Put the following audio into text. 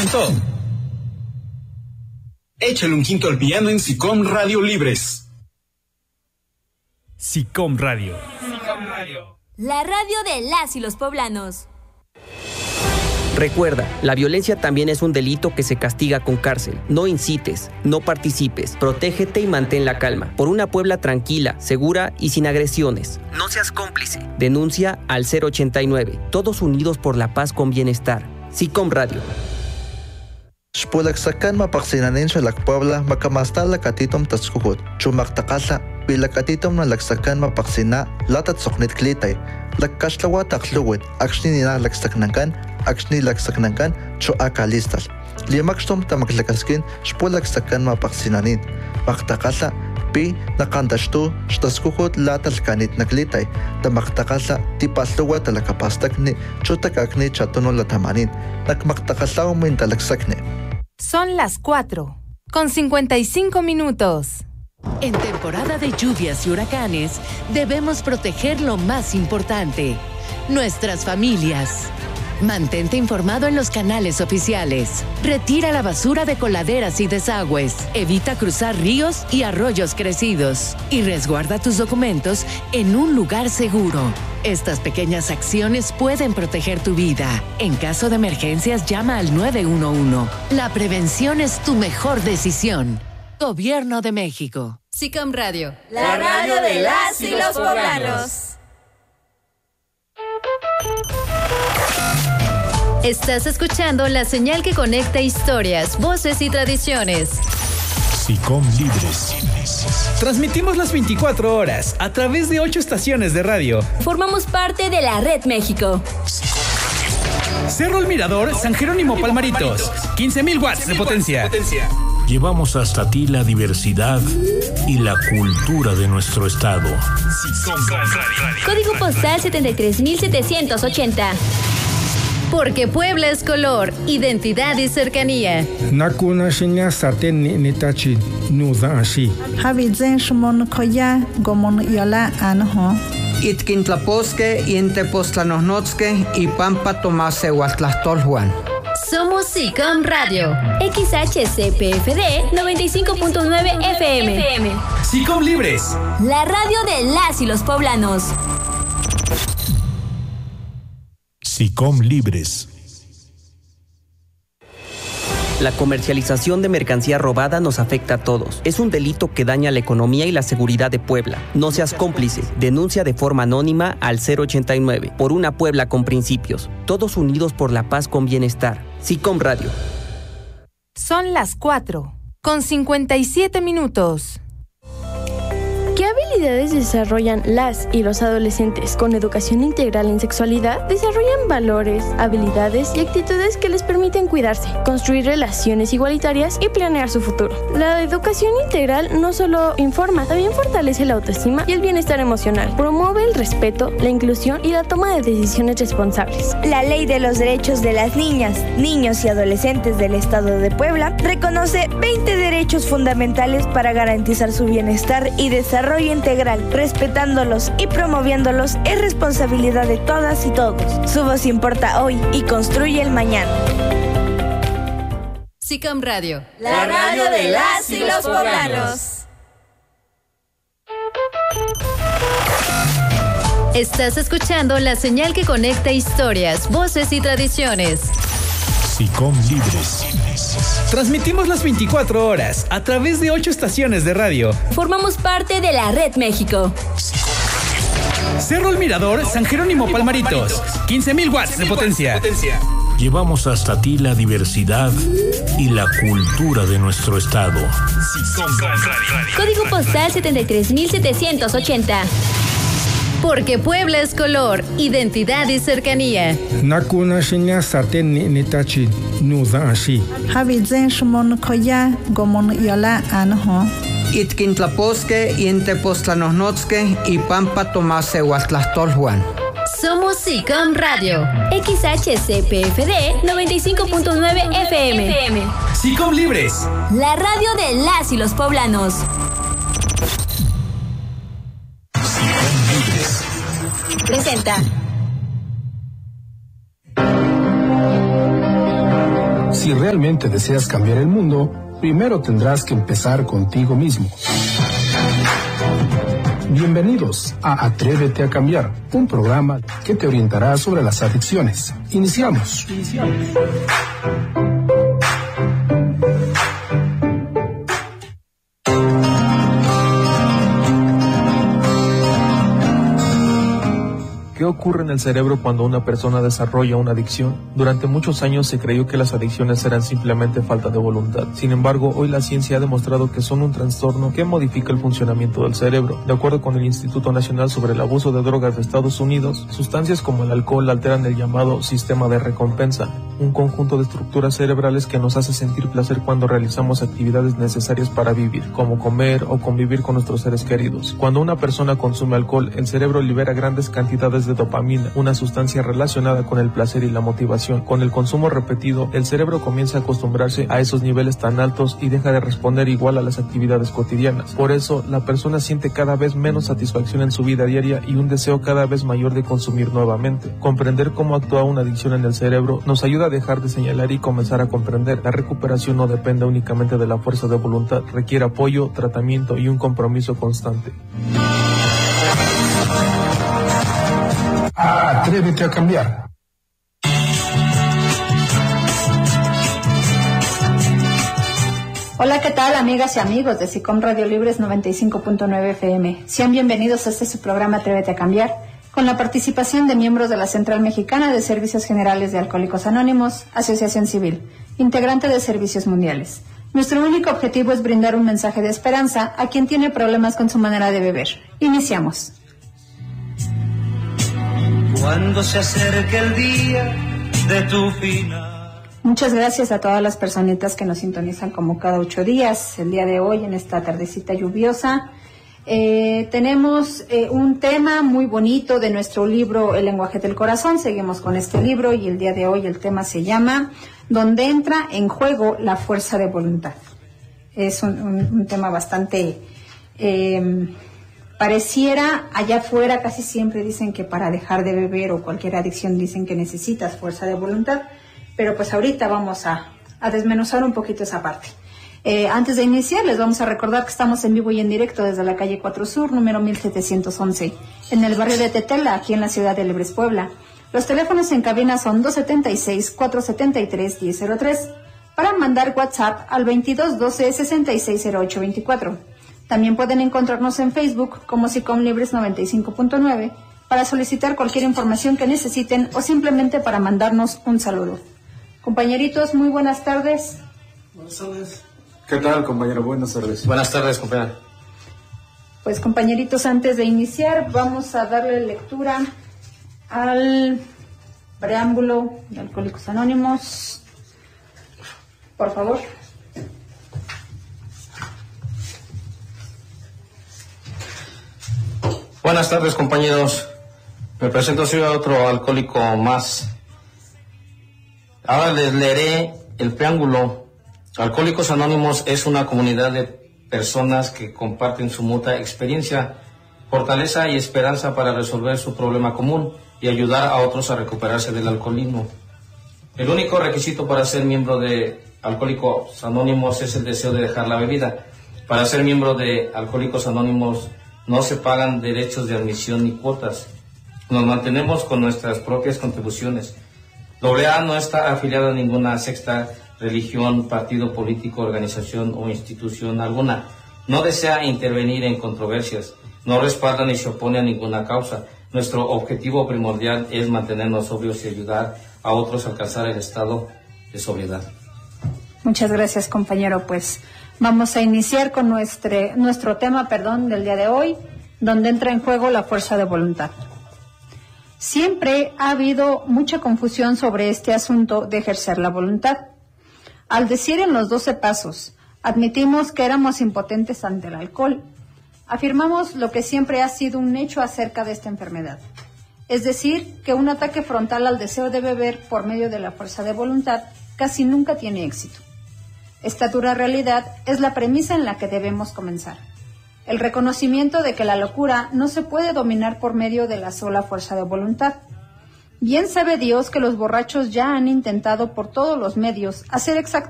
presentó. Échale un quinto al piano en SICOM Radio Libres. SICOM Radio. La radio de las y los poblanos. Recuerda, la violencia también es un delito que se castiga con cárcel. No incites, no participes, protégete y mantén la calma. Por una Puebla tranquila, segura y sin agresiones. No seas cómplice. Denuncia al 089. Todos unidos por la paz con bienestar. SICOM Radio. Xpulaksakan mapaqsinanin xalak Puebla makamastal lakatitom taskukut. Chumaktakala pilakatitom na laksakan mapaqsina latat soknit klitay. Lakkaxlawa takluwit akshni nina laksaknankan akshni laksaknankan cho akalistal. Limakshtom tamaklakaskin xpulaksakan mapaqsinanin. Maktakala pi nakandashtu xtaskukut latal kanit naklitay. Tamaktakala tipalluwa talakapastakni chutakakni chatuno latamanin. Nakmaktakalaw min talaksakni. Son las 4:55. En temporada de lluvias y huracanes, debemos proteger lo más importante, nuestras familias. Mantente informado en los canales oficiales. Retira la basura de coladeras y desagües. Evita cruzar ríos y arroyos crecidos. Y resguarda tus documentos en un lugar seguro. Estas pequeñas acciones pueden proteger tu vida. En caso de emergencias, llama al 911. La prevención es tu mejor decisión. Gobierno de México. SICOM Radio. La radio de las y los poblanos. Estás escuchando la señal que conecta historias, voces y tradiciones. SICOM Libres. Transmitimos las 24 horas a través de 8 estaciones de radio. Formamos parte de la Red México. Cerro El Mirador, San Jerónimo Palmaritos. 15,000 watts de potencia. Llevamos hasta ti la diversidad y la cultura de nuestro estado. Código postal 73,780. Porque Puebla es color, identidad y cercanía. Nakuna shinya saten nitachi nuza ashi. Havizen shmon koya gomon yola anho. Itkintlaposque y Entepoztlanohnotske y Pampa Tomase Huatlastolhuan. Somos SICOM Radio. XHCPFD 95.9 FM. SICOM Libres. La radio de las y los poblanos. SICOM Libres. La comercialización de mercancía robada nos afecta a todos. Es un delito que daña la economía y la seguridad de Puebla. No seas cómplice. Denuncia de forma anónima al 089. Por una Puebla con principios. Todos unidos por la paz con bienestar. SICOM Radio. Son las 4:57. ¿Qué habilidades desarrollan las y los adolescentes con educación integral en sexualidad? Desarrollan valores, habilidades y actitudes que les permiten cuidarse, construir relaciones igualitarias y planear su futuro. La educación integral no solo informa, también fortalece la autoestima y el bienestar emocional. Promueve el respeto, la inclusión y la toma de decisiones responsables. La Ley de los Derechos de las Niñas, Niños y Adolescentes del Estado de Puebla reconoce 20 derechos fundamentales para garantizar su bienestar y desarrollo integral, respetándolos y promoviéndolos es responsabilidad de todas y todos. Su voz importa hoy y construye el mañana. SICOM Radio. La radio de las y los poblanos. Estás escuchando la señal que conecta historias, voces y tradiciones. SICOM Libres. Transmitimos las 24 horas a través de 8 estaciones de radio. Formamos parte de la Red México. Cerro El Mirador, San Jerónimo Palmaritos. 15,000 watts de potencia. Llevamos hasta ti la diversidad y la cultura de nuestro estado. Código postal 73,780. Porque Puebla es color, identidad y cercanía. Nakuna shinya saten nitachi nuza ashi. Havizen shmon koya gomon yola anho. Itkintlaposque y Entepoztlanohnotske y Pampa Tomase Huatlastolhuan. Somos SICOM Radio. XHCPFD 95.9 FM. SICOM Libres. La radio de las y los poblanos. Presenta. Si realmente deseas cambiar el mundo, primero tendrás que empezar contigo mismo. Bienvenidos a Atrévete a Cambiar, un programa que te orientará sobre las adicciones. Iniciamos. ¿Qué ocurre en el cerebro cuando una persona desarrolla una adicción? Durante muchos años se creyó que las adicciones eran simplemente falta de voluntad. Sin embargo, hoy la ciencia ha demostrado que son un trastorno que modifica el funcionamiento del cerebro. De acuerdo con el Instituto Nacional sobre el Abuso de Drogas de Estados Unidos, sustancias como el alcohol alteran el llamado sistema de recompensa, un conjunto de estructuras cerebrales que nos hace sentir placer cuando realizamos actividades necesarias para vivir, como comer o convivir con nuestros seres queridos. Cuando una persona consume alcohol, el cerebro libera grandes cantidades de dopamina, una sustancia relacionada con el placer y la motivación. Con el consumo repetido, el cerebro comienza a acostumbrarse a esos niveles tan altos y deja de responder igual a las actividades cotidianas. Por eso, la persona siente cada vez menos satisfacción en su vida diaria y un deseo cada vez mayor de consumir nuevamente. Comprender cómo actúa una adicción en el cerebro nos ayuda a dejar de señalar y comenzar a comprender. La recuperación no depende únicamente de la fuerza de voluntad, requiere apoyo, tratamiento y un compromiso constante. Atrévete a cambiar. Hola, ¿qué tal, amigas y amigos de SICOM Radio Libres 95.9 FM? Sean bienvenidos a su programa Atrévete a Cambiar, con la participación de miembros de la Central Mexicana de Servicios Generales de Alcohólicos Anónimos, Asociación Civil, integrante de Servicios Mundiales. Nuestro único objetivo es brindar un mensaje de esperanza a quien tiene problemas con su manera de beber. Iniciamos. Cuando se acerque el día de tu final. Muchas gracias a todas las personitas que nos sintonizan como cada 8 días. El día de hoy, en esta tardecita lluviosa, tenemos un tema muy bonito de nuestro libro El lenguaje del corazón. Seguimos con este libro y el día de hoy el tema se llama Donde entra en juego la fuerza de voluntad. Es un tema bastante... pareciera allá afuera, casi siempre dicen que para dejar de beber o cualquier adicción dicen que necesitas fuerza de voluntad, pero pues ahorita vamos a desmenuzar un poquito esa parte. Antes de iniciar, les vamos a recordar que estamos en vivo y en directo desde la calle 4 Sur, número 1711, en el barrio de Tetela, aquí en la ciudad de Libres, Puebla. Los teléfonos en cabina son 276-473-1003 para mandar WhatsApp al 2212-660824. También pueden encontrarnos en Facebook como SICOM Libres 95.9 para solicitar cualquier información que necesiten o simplemente para mandarnos un saludo. Compañeritos, muy buenas tardes. Buenas tardes. ¿Qué tal, compañero? Buenas tardes. Buenas tardes, compañero. Pues, compañeritos, antes de iniciar, vamos a darle lectura al preámbulo de Alcohólicos Anónimos. Por favor. Buenas tardes, compañeros. Me presento, soy otro alcohólico más. Ahora les leeré el preámbulo. Alcohólicos Anónimos es una comunidad de personas que comparten su mutua experiencia, fortaleza y esperanza para resolver su problema común y ayudar a otros a recuperarse del alcoholismo. El único requisito para ser miembro de Alcohólicos Anónimos es el deseo de dejar la bebida. Para ser miembro de Alcohólicos Anónimos no se pagan derechos de admisión ni cuotas. Nos mantenemos con nuestras propias contribuciones. AA no está afiliada a ninguna secta, religión, partido político, organización o institución alguna. No desea intervenir en controversias. No respalda ni se opone a ninguna causa. Nuestro objetivo primordial es mantenernos sobrios y ayudar a otros a alcanzar el estado de sobriedad. Muchas gracias, compañero. Pues vamos a iniciar con nuestro tema del día de hoy, donde entra en juego la fuerza de voluntad. Siempre ha habido mucha confusión sobre este asunto de ejercer la voluntad. Al decir en los 12 pasos, admitimos que éramos impotentes ante el alcohol. Afirmamos lo que siempre ha sido un hecho acerca de esta enfermedad. Es decir, que un ataque frontal al deseo de beber por medio de la fuerza de voluntad casi nunca tiene éxito. Esta dura realidad es la premisa en la que debemos comenzar. El reconocimiento de que la locura no se puede dominar por medio de la sola fuerza de voluntad. Bien sabe Dios que los borrachos ya han intentado por todos los medios hacer exactamente